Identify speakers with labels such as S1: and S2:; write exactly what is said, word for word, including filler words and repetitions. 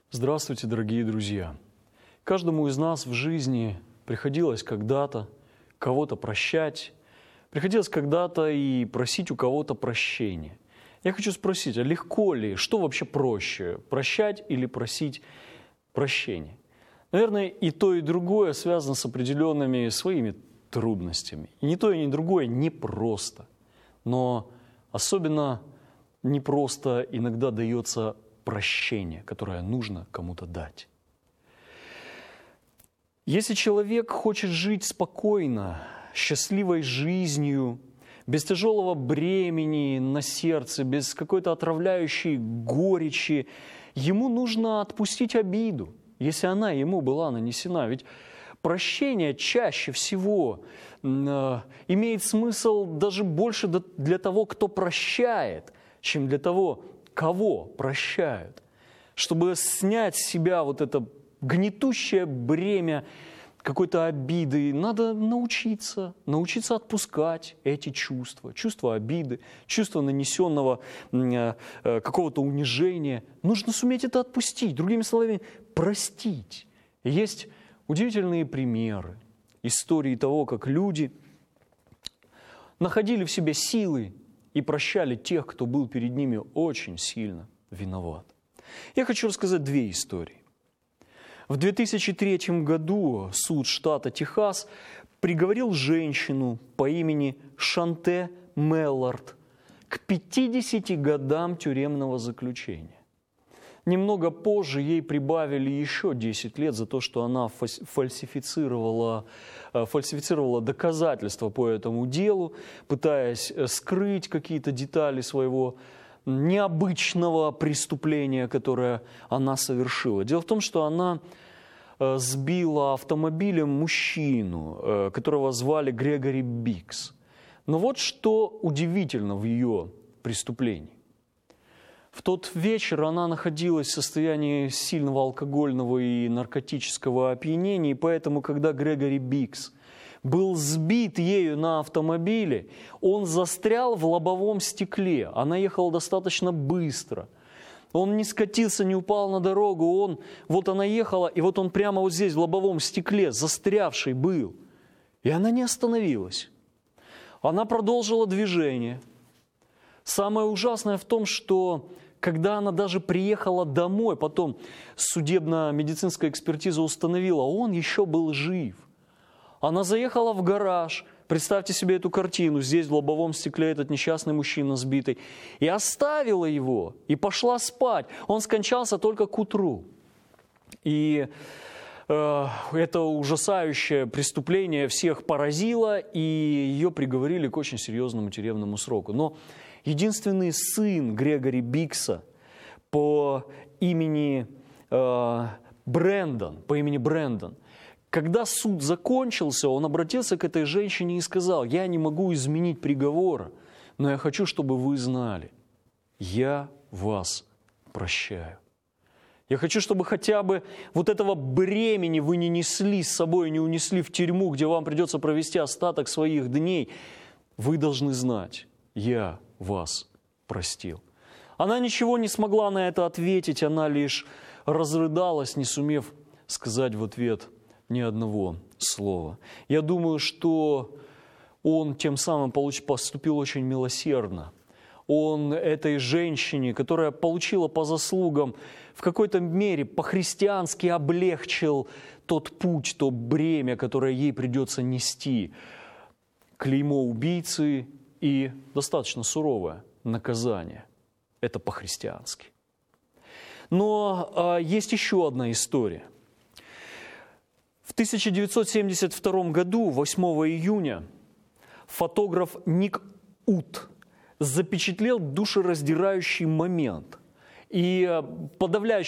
S1: Здравствуйте, дорогие друзья! Каждому из нас в жизни приходилось когда-то кого-то прощать, приходилось когда-то и просить у кого-то прощения. Я хочу спросить, а легко ли, что вообще проще, прощать или просить прощения? Наверное, и то, и другое связано с определенными своими трудностями. И ни то, и ни другое непросто. Но особенно непросто иногда дается прощение, которое нужно кому-то дать. Если человек хочет жить спокойно, счастливой жизнью, без тяжелого бремени на сердце, без какой-то отравляющей горечи, ему нужно отпустить обиду, если она ему была нанесена. Ведь прощение чаще всего э, имеет смысл даже больше для того, кто прощает, чем для того, кого прощают. Чтобы снять с себя вот это гнетущее бремя какой-то обиды, надо научиться, научиться отпускать эти чувства, чувства обиды, чувства нанесенного э, э, какого-то унижения. Нужно суметь это отпустить, другими словами, простить. Есть удивительные примеры истории того, как люди находили в себе силы и прощали тех, кто был перед ними очень сильно виноват. Я хочу рассказать две истории. В две тысячи третьем году суд штата Техас приговорил женщину по имени Шанте Меллард к пятидесяти годам тюремного заключения. Немного позже ей прибавили еще десять лет за то, что она фальсифицировала, фальсифицировала доказательства по этому делу, пытаясь скрыть какие-то детали своего необычного преступления, которое она совершила. Дело в том, что она сбила автомобилем мужчину, которого звали Грегори Бикс. Но вот что удивительно в ее преступлении. В тот вечер она находилась в состоянии сильного алкогольного и наркотического опьянения, и поэтому, когда Грегори Бикс был сбит ею на автомобиле, он застрял в лобовом стекле. Она ехала достаточно быстро. Он не скатился, не упал на дорогу. Он, вот она ехала, и вот он прямо вот здесь, в лобовом стекле, застрявший был. И она не остановилась. Она продолжила движение. Самое ужасное в том, что когда она даже приехала домой, потом судебно-медицинская экспертиза установила, он еще был жив. Она заехала в гараж, представьте себе эту картину, здесь в лобовом стекле этот несчастный мужчина сбитый, и оставила его, и пошла спать. Он скончался только к утру. И э, это ужасающее преступление всех поразило, и ее приговорили к очень серьезному тюремному сроку. Но единственный сын Грегори Бикса по имени э, Брэндон, по имени Брэндон, когда суд закончился, он обратился к этой женщине и сказал: «Я не могу изменить приговора, но я хочу, чтобы вы знали, я вас прощаю. Я хочу, чтобы хотя бы вот этого бремени вы не несли с собой, не унесли в тюрьму, где вам придется провести остаток своих дней. Вы должны знать, я вас простил». Она ничего не смогла на это ответить, она лишь разрыдалась, не сумев сказать в ответ ни одного слова. Я думаю, что он тем самым поступил очень милосердно. Он этой женщине, которая получила по заслугам, в какой-то мере по-христиански облегчил тот путь, то бремя, которое ей придется нести. Клеймо убийцы и достаточно суровое наказание. Это по-христиански. Но а, есть еще одна история. В тысяча девятьсот семьдесят втором году, восьмого июня, фотограф Ник Ут запечатлел душераздирающий момент. И подавляющее